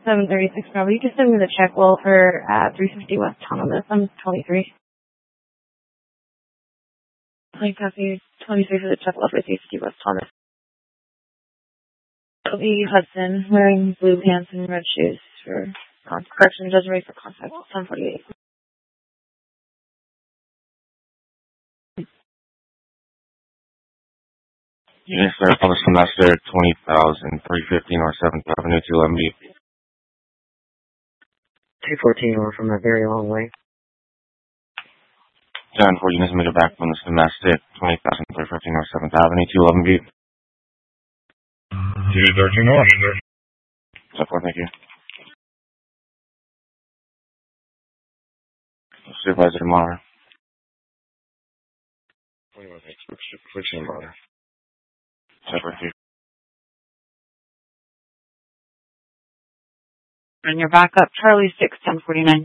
736 Bravo. You just send me the check well for 350 West Thomas. I'm 23. I copy 23 for the check well for 350 West Thomas. It'll be Hudson wearing blue pants and red shoes for correction. Doesn't rate for contact. 1048. Yes, sir. On the semester, 20,315 or 7th Avenue to MB. 214 or from a very long way. 10 for units made back from the semester, 20,315 or 7th Avenue to 11B. 213 or. So far, thank you. Supervisor tomorrow. Friction bar. Separate. And your backup, Charlie 6, 1049.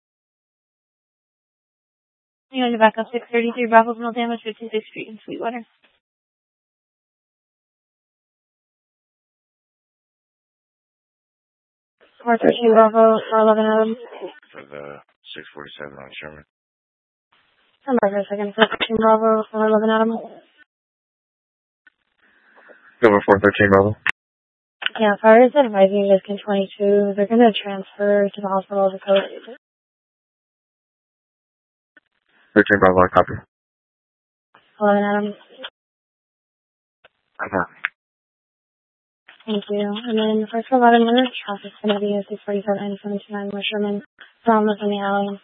You know, your backup 633 Bravo, no damage, 56th Street in Sweetwater. 413 Bravo, 411 Adam. For the 647 on Sherman. Stand by for a second. 413 Bravo, 411 Adam. Over 413 Bravo. Yeah, fire is advising Liskin 22. They're going to transfer to the hospital as a code. 13 Bravo, I copy. 11 Adam. Okay. Thank you. And then first for about a minute, traffic's going to be a 647 729 West Sherman from within the alley.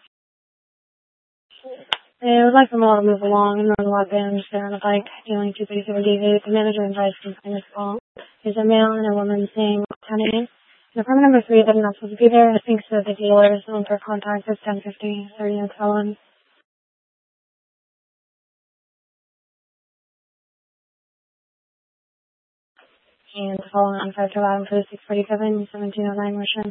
I would like them all to move along and run weapons. They're on a bike dealing 237 David. The manager advised from this call. There's a male and a woman saying 10 a.m. The apartment number 3 that I'm not supposed to be there. I think so. The dealer is known for contact is 1050 30 and Felon. And the following on 5 to Adam for the 647 1709 Mission.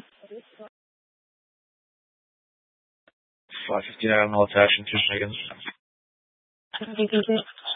559 I'll attach in 2 seconds. Thank you.